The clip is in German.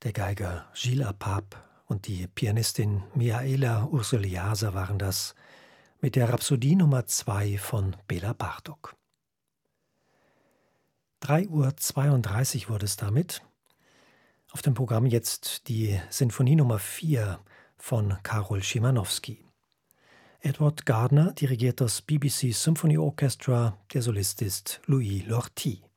Der Geiger Gilles Apap und die Pianistin Mihaela Ursuliasa waren das mit der Rhapsodie Nummer 2 von Bela Bartok. 3:32 Uhr wurde es damit. Auf dem Programm jetzt die Sinfonie Nummer 4 von Karol Szymanowski. Edward Gardner dirigiert das BBC Symphony Orchestra, der Solist ist Louis Lortie.